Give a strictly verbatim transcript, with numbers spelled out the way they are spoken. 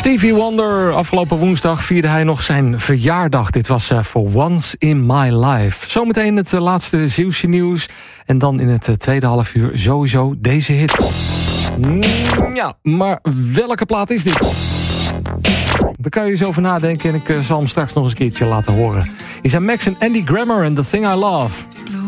Stevie Wonder, afgelopen woensdag vierde hij nog zijn verjaardag. Dit was uh, For Once in My Life. Zometeen het uh, laatste Zeeuwse nieuws. En dan in het uh, tweede half uur sowieso deze hit. Mm, ja, maar welke plaat is dit? Daar kan je eens over nadenken en ik uh, zal hem straks nog eens een keertje laten horen. Hier zijn Max en Andy Grammer en The Thing I Love.